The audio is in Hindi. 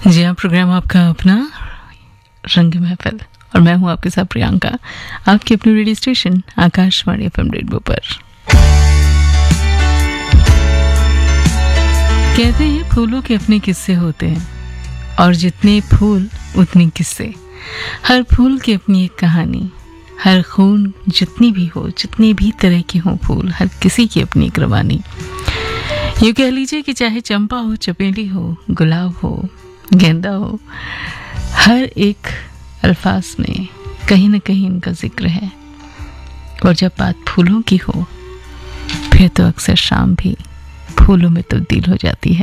जी हाँ, प्रोग्राम आपका अपना रंग महफिल और मैं हूँ आपके साथ प्रियंका, आपकी अपनी radio station Akashvani FM radio पर। कहते हैं फूलों के अपने किस्से होते हैं और जितने फूल उतने किस्से। हर फूल की अपनी एक कहानी, हर खून जितनी भी हो, जितने भी तरह के हों फूल, हर किसी की अपनी एक रवानी। यूँ कह लीजिए कि चाहे चंपा हो, चमेली हो, गुलाब हो, गेंदा हो, हर एक अल्फाज में कहीं न कहीं इनका जिक्र है। और जब बात फूलों की हो फिर तो अक्सर शाम भी फूलों में तब्दील हो जाती है।